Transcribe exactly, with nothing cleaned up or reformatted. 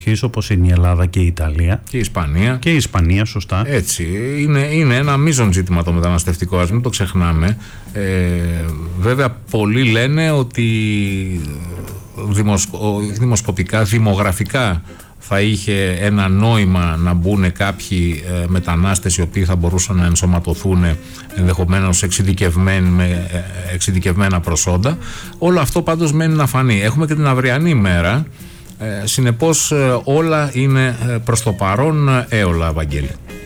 όπως είναι η Ελλάδα και η Ιταλία. Και η Ισπανία. Και η Ισπανία, σωστά. Έτσι. Είναι, είναι ένα μείζον ζήτημα το μεταναστευτικό, ας μην το ξεχνάμε. Ε, βέβαια, πολλοί λένε ότι δημοσκο, δημοσκοπικά, δημογραφικά θα είχε ένα νόημα να μπουν κάποιοι ε, μετανάστες οι οποίοι θα μπορούσαν να ενσωματωθούν ενδεχομένως εξειδικευμένοι, με ε, εξειδικευμένα προσόντα. Όλο αυτό πάντως μένει να φανεί. Έχουμε και την αυριανή ημέρα. Ε, συνεπώς ε, όλα είναι προς το παρόν έολα, Βαγγέλη.